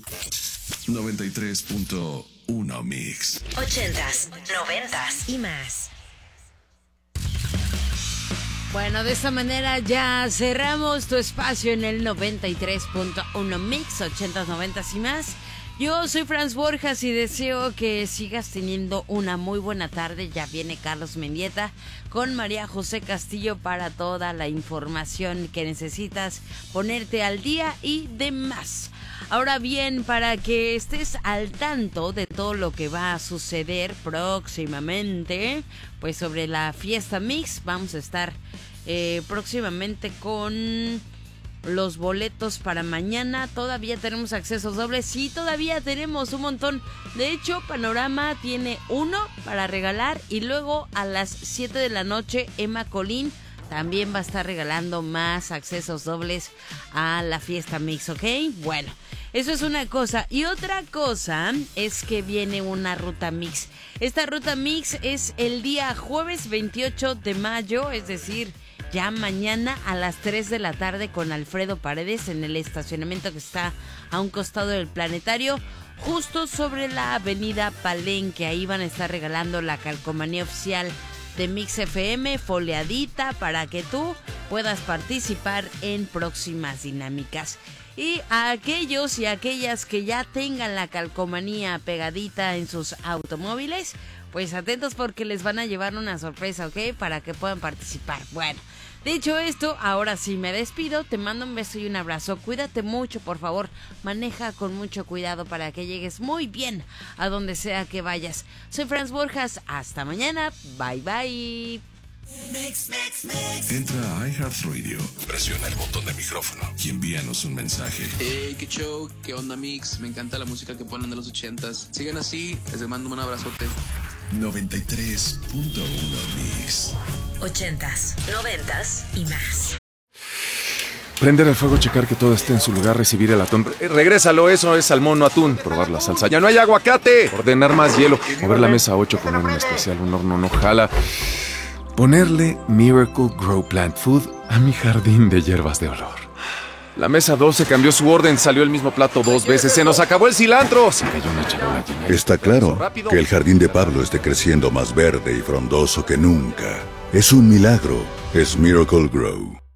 93.1 Mix. 80s, 90s y más. Bueno, de esta manera ya cerramos tu espacio en el 93.1 Mix, 80s, 90s y más. Yo soy Franz Borjas y deseo que sigas teniendo una muy buena tarde. Ya viene Carlos Mendieta con María José Castillo para toda la información que necesitas ponerte al día y demás. Ahora bien, para que estés al tanto de todo lo que va a suceder próximamente, pues sobre la fiesta Mix, vamos a estar próximamente con los boletos para mañana. Todavía tenemos accesos dobles. Sí, todavía tenemos un montón. De hecho, Panorama tiene uno para regalar. Y luego a las 7 de la noche, Emma Colín también va a estar regalando más accesos dobles a la fiesta Mix, ¿ok? Bueno, eso es una cosa. Y otra cosa es que viene una ruta Mix. Esta ruta Mix es el día jueves 28 de mayo, es decir, ya mañana a las 3 de la tarde con Alfredo Paredes en el estacionamiento que está a un costado del Planetario, justo sobre la avenida Palenque. Ahí van a estar regalando la calcomanía oficial de Mix FM, foliadita, para que tú puedas participar en próximas dinámicas. Y a aquellos y aquellas que ya tengan la calcomanía pegadita en sus automóviles, pues atentos porque les van a llevar una sorpresa, ¿ok? Para que puedan participar. Bueno, dicho esto, ahora sí me despido. Te mando un beso y un abrazo. Cuídate mucho, por favor. Maneja con mucho cuidado para que llegues muy bien a donde sea que vayas. Soy Franz Borjas. Hasta mañana. Bye, bye. Entra a iHeartRadio, presiona el botón de micrófono y envíanos un mensaje. Hey, qué show, qué onda Mix, me encanta la música que ponen de los 80s. Sigan así, les mando un abrazote. 93.1 Mix. 80s, 90s y más. Prender el fuego, checar que todo esté en su lugar, recibir el atún. Regrésalo, eso es salmón, no atún. Probar la salsa, ya no hay aguacate. Ordenar más hielo. Mover la mesa 8, poner un especial, un horno no jala. Ponerle Miracle Grow Plant Food a mi jardín de hierbas de olor. La mesa 12 cambió su orden, salió el mismo plato 2 veces, se nos acabó el cilantro. Se cayó una charola llena. Está claro que el jardín de Pablo esté creciendo más verde y frondoso que nunca. Es un milagro, es Miracle Grow.